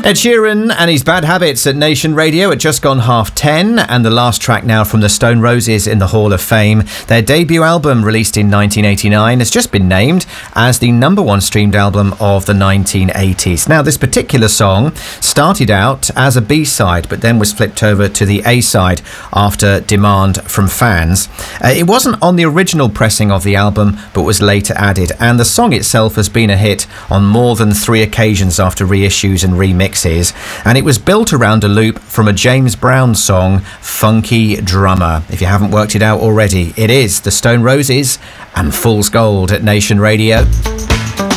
Ed Sheeran and his Bad Habits at Nation Radio at just gone 10:30, and the last track now from the Stone Roses in the Hall of Fame. Their debut album, released in 1989, has just been named as the #1 streamed album of the 1980s. Now, this particular song started out as a B-side, but then was flipped over to the A-side after demand from fans. It wasn't on the original pressing of the album, but was later added, and the song itself has been a hit on more than 3 occasions after reissues and remixes. And it was built around a loop from a James Brown song, Funky Drummer. If you haven't worked it out already, it is the Stone Roses and Fool's Gold at Nation Radio.